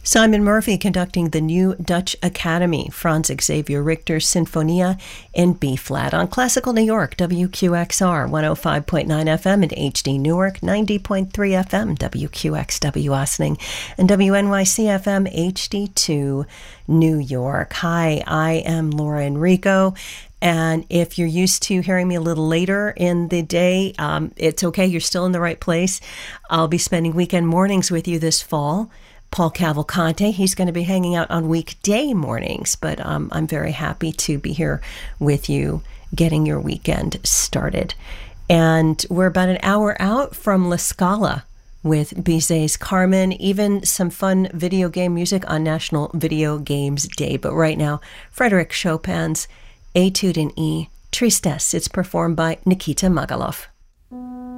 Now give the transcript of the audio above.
Simon Murphy conducting the New Dutch Academy, Franz Xavier Richter's Sinfonia in B-flat on Classical New York, WQXR 105.9 FM and HD Newark, 90.3 FM, WQXW Ossining, and WNYC FM HD2 New York. Hi, I am Laura Enrico. And if you're used to hearing me a little later in the day, it's okay. You're still in the right place. I'll be spending weekend mornings with you this fall. Paul Cavalcante, he's going to be hanging out on weekday mornings, but I'm very happy to be here with you, getting your weekend started. And we're about an hour out from La Scala with Bizet's Carmen, even some fun video game music on National Video Games Day. But right now, Frédéric Chopin's Etude in E, Tristesse. It's performed by Nikita Magalov.